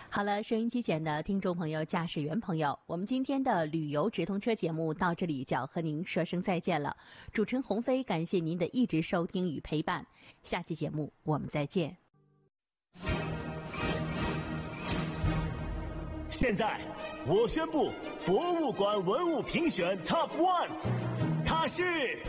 好了，收音机前的听众朋友、驾驶员朋友，我们今天的旅游直通车节目到这里就要和您说声再见了。主持人鸿飞，感谢您的一直收听与陪伴。下期节目我们再见。 现在我宣布，博物馆文物评选 Top One， 它是。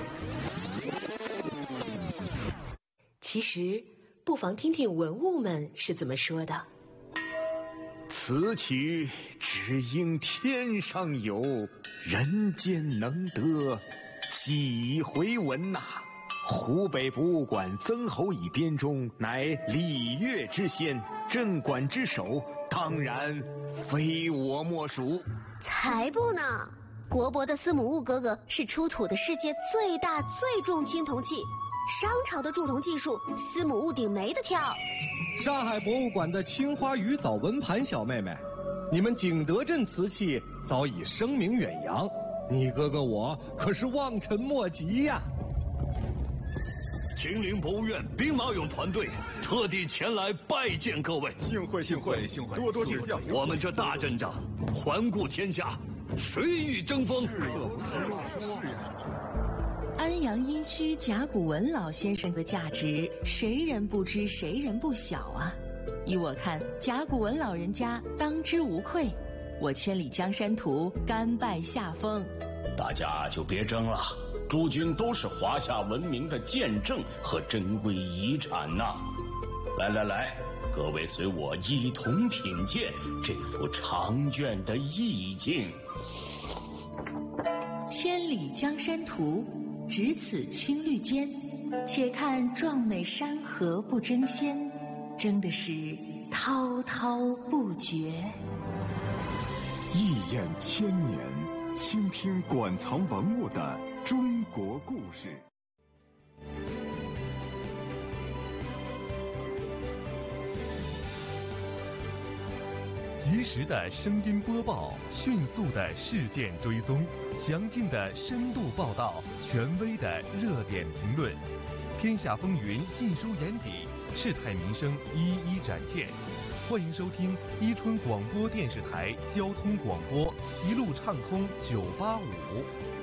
其实，不妨听听文物们是怎么说的。 此曲只应天上有，人间能得几回闻呐！湖北博物馆曾侯乙编钟乃礼乐之先，镇馆之首，当然非我莫属。 才不呢！国博的司母戊哥哥是出土的世界最大最重青铜器，商朝的铸铜技术，司母戊鼎没得挑。 上海博物馆的青花鱼藻纹盘小妹妹，你们景德镇瓷器早已声名远扬，你哥哥我可是望尘莫及呀。 秦陵博物院兵马俑团队特地前来拜见各位， 幸会幸会幸会，多多指教。 我们这大阵仗，环顾天下，谁与争锋？ 可不是呀。 安阳殷墟甲骨文老先生的价值，谁人不知，谁人不晓啊！依我看，甲骨文老人家当之无愧。我千里江山图甘拜下风。 大家就别争了，诸君都是华夏文明的见证和珍贵遗产呐！来，各位随我一同品鉴这幅长卷的意境。 千里江山图，只此青绿间，且看壮美山河不争先，争的是滔滔不绝。 一眼千年，倾听馆藏文物的中国故事。 及时的声音播报，迅速的事件追踪，详尽的深度报道，权威的热点评论，天下风云尽收眼底，世态民生一一展现。欢迎收听伊春广播电视台交通广播，一路畅通985。